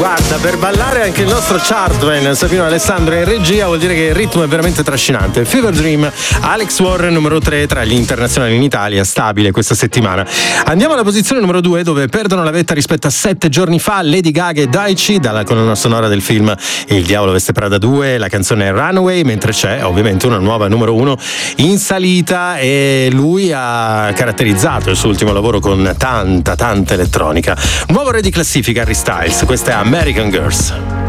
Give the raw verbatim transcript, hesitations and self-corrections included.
Guarda, per ballare anche il nostro Chartman, Sapino Alessandro in regia, vuol dire che il ritmo è veramente trascinante. Fever Dream, Alex Warren numero tre tra gli internazionali in Italia, stabile questa settimana. Andiamo alla posizione numero due, dove perdono la vetta rispetto a sette giorni fa Lady Gaga e Daichi dalla colonna sonora del film Il diavolo veste Prada due, la canzone è Runaway, mentre c'è ovviamente una nuova numero uno in salita e lui ha caratterizzato il suo ultimo lavoro con tanta tanta elettronica. Nuovo re di classifica Harry Styles, questa è American Girls.